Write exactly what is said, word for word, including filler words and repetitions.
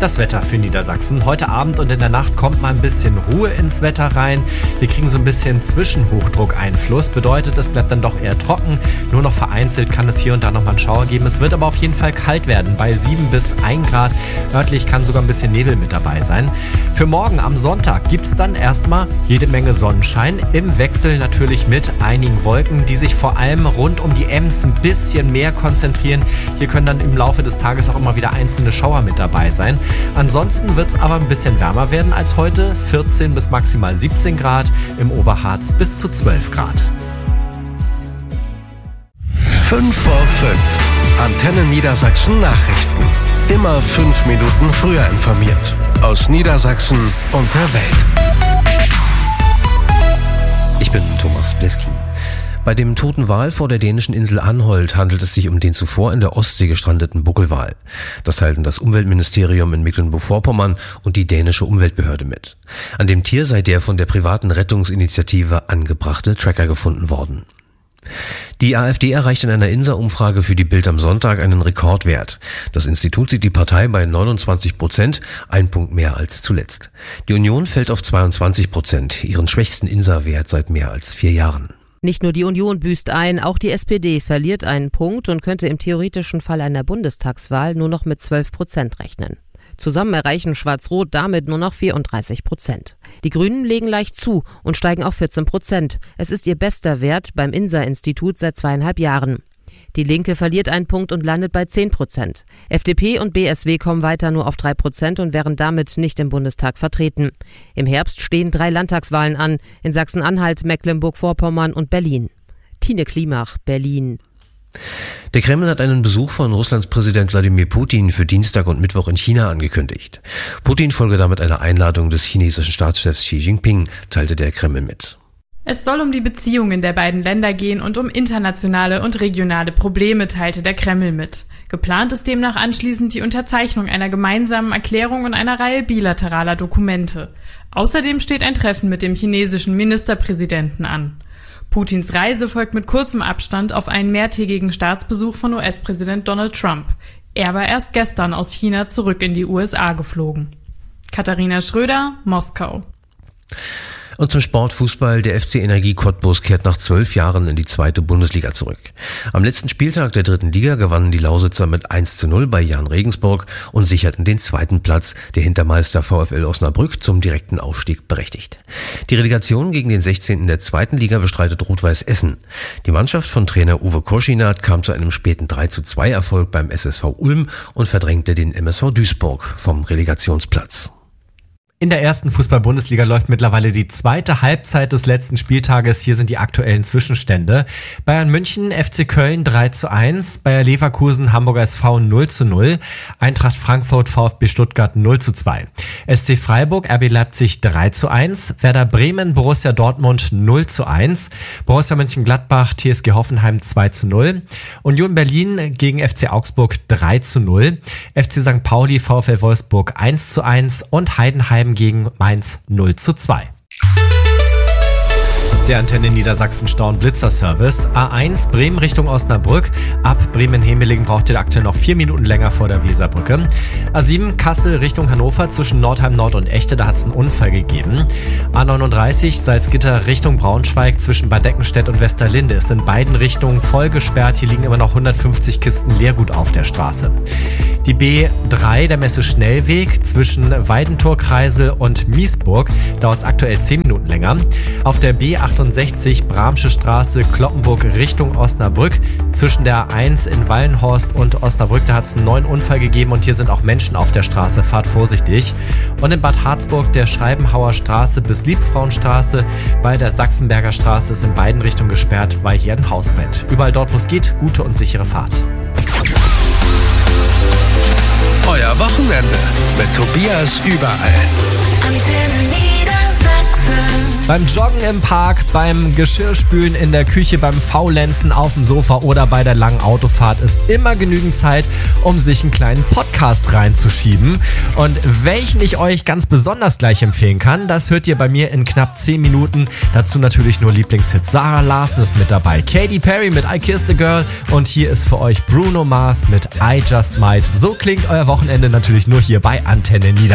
Das Wetter für Niedersachsen. Heute Abend und in der Nacht kommt mal ein bisschen Ruhe ins Wetter rein. Wir kriegen so ein bisschen Zwischenhochdruckeinfluss. Bedeutet, es bleibt dann doch eher trocken. Nur noch vereinzelt kann es hier und da nochmal einen Schauer geben. Es wird aber auf jeden Fall kalt werden. Bei sieben bis ein Grad. Örtlich kann sogar ein bisschen Nebel mit dabei sein. Für morgen am Sonntag gibt es dann erstmal jede Menge Sonnenschein. Im Wechsel natürlich mit einigen Wolken, die sich vor allem rund um die Ems ein bisschen mehr konzentrieren. Hier können dann im Laufe des Tages auch immer wieder einzelne Schauer mit dabei sein. Ansonsten wird es aber ein bisschen wärmer werden als heute, vierzehn bis maximal siebzehn Grad, im Oberharz bis zu zwölf Grad. fünf vor fünf. Antenne Niedersachsen Nachrichten. Immer fünf Minuten früher informiert. Aus Niedersachsen und der Welt. Ich bin Thomas Bleskin. Bei dem toten Wal vor der dänischen Insel Anholt handelt es sich um den zuvor in der Ostsee gestrandeten Buckelwal. Das teilten das Umweltministerium in Mecklenburg-Vorpommern und die dänische Umweltbehörde mit. An dem Tier sei der von der privaten Rettungsinitiative angebrachte Tracker gefunden worden. Die AfD erreicht in einer Insa-Umfrage für die Bild am Sonntag einen Rekordwert. Das Institut sieht die Partei bei neunundzwanzig Prozent, ein Punkt mehr als zuletzt. Die Union fällt auf zweiundzwanzig Prozent, ihren schwächsten Insa-Wert seit mehr als vier Jahren. Nicht nur die Union büßt ein, auch die S P D verliert einen Punkt und könnte im theoretischen Fall einer Bundestagswahl nur noch mit zwölf Prozent rechnen. Zusammen erreichen Schwarz-Rot damit nur noch vierunddreißig Prozent. Die Grünen legen leicht zu und steigen auf vierzehn Prozent. Es ist ihr bester Wert beim Insa-Institut seit zweieinhalb Jahren. Die Linke verliert einen Punkt und landet bei zehn Prozent. F D P und B S W kommen weiter nur auf drei Prozent und wären damit nicht im Bundestag vertreten. Im Herbst stehen drei Landtagswahlen an, in Sachsen-Anhalt, Mecklenburg-Vorpommern und Berlin. Tine Klimach, Berlin. Der Kreml hat einen Besuch von Russlands Präsident Wladimir Putin für Dienstag und Mittwoch in China angekündigt. Putin folge damit einer Einladung des chinesischen Staatschefs Xi Jinping, teilte der Kreml mit. Es soll um die Beziehungen der beiden Länder gehen und um internationale und regionale Probleme, teilte der Kreml mit. Geplant ist demnach anschließend die Unterzeichnung einer gemeinsamen Erklärung und einer Reihe bilateraler Dokumente. Außerdem steht ein Treffen mit dem chinesischen Ministerpräsidenten an. Putins Reise folgt mit kurzem Abstand auf einen mehrtägigen Staatsbesuch von U S-Präsident Donald Trump. Er war erst gestern aus China zurück in die U S A geflogen. Katharina Schröder, Moskau. Und zum Sportfußball. Der F C Energie Cottbus kehrt nach zwölf Jahren in die zweite Bundesliga zurück. Am letzten Spieltag der dritten Liga gewannen die Lausitzer mit eins zu null bei Jahn Regensburg und sicherten den zweiten Platz, der Hintermeister VfL Osnabrück zum direkten Aufstieg berechtigt. Die Relegation gegen den sechzehnten der zweiten Liga bestreitet Rot-Weiß Essen. Die Mannschaft von Trainer Uwe Koschinat kam zu einem späten drei zu zwei Erfolg beim S S V Ulm und verdrängte den M S V Duisburg vom Relegationsplatz. In der ersten Fußball-Bundesliga läuft mittlerweile die zweite Halbzeit des letzten Spieltages. Hier sind die aktuellen Zwischenstände. Bayern München, F C Köln drei zu eins, Bayer Leverkusen, Hamburger S V null zu null, Eintracht Frankfurt, VfB Stuttgart null zu zwei, S C Freiburg, R B Leipzig drei zu eins, Werder Bremen, Borussia Dortmund null zu eins, Borussia Mönchengladbach, T S G Hoffenheim zwei zu null, Union Berlin gegen F C Augsburg drei zu null, F C Sankt Pauli, VfL Wolfsburg eins zu eins und Heidenheim gegen Mainz null zu zwei. Der Antenne Niedersachsen Stau- und Blitzer-Service. A eins Bremen Richtung Osnabrück. Ab Bremen-Hemelingen braucht ihr aktuell noch vier Minuten länger vor der Weserbrücke. A sieben Kassel Richtung Hannover zwischen Nordheim Nord und Echte, da hat es einen Unfall gegeben. A neununddreißig Salzgitter Richtung Braunschweig zwischen Bad Eckenstedt und Westerlinde ist in beiden Richtungen voll gesperrt. Hier liegen immer noch hundertfünfzig Kisten Leergut auf der Straße. Die B drei, der Messe Schnellweg zwischen Weidentor-Kreisel und Miesburg, dauert es aktuell zehn Minuten länger. Auf der B achtundsechzig Bramsche Straße, Kloppenburg Richtung Osnabrück. Zwischen der A eins in Wallenhorst und Osnabrück, da hat es einen neuen Unfall gegeben und hier sind auch Menschen auf der Straße. Fahrt vorsichtig. Und in Bad Harzburg der Scheibenhauer Straße bis Liebfrauenstraße, bei der Sachsenberger Straße ist in beiden Richtungen gesperrt, weil hier ein Haus brennt. Überall dort, wo es geht, gute und sichere Fahrt. Euer Wochenende mit Tobias überall. Antenne Niedersachsen. Beim Joggen im Park, beim Geschirrspülen in der Küche, beim Faulenzen auf dem Sofa oder bei der langen Autofahrt ist immer genügend Zeit, um sich einen kleinen Podcast reinzuschieben. Und welchen ich euch ganz besonders gleich empfehlen kann, das hört ihr bei mir in knapp zehn Minuten. Dazu natürlich nur Lieblingshit. Sarah Larson ist mit dabei, Katy Perry mit I Kissed a Girl und hier ist für euch Bruno Mars mit I Just Might. So klingt euer Wochenende natürlich nur hier bei Antenne Niedersachsen.